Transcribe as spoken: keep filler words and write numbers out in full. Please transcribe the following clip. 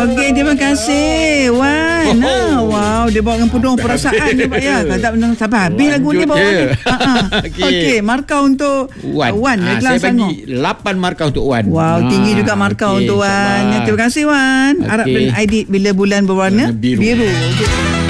Okey, terima kasih Wan. Oh. Ha, wow, dia bawa dengan penuh perasaan dia Pak ya. Kalau tak benar sampai habis lagu ni bawa ni. Ha ha. Okey. Okey, markah untuk Wan. Wan Ha, Kelang saya Selangor. bagi lapan markah untuk Wan. Wow, Ha, tinggi juga markah okey, untuk Wan. insyaAllah. Terima kasih Wan. Harap Okey. dan Aidit bila bulan berwarna Warna biru. biru. Okey.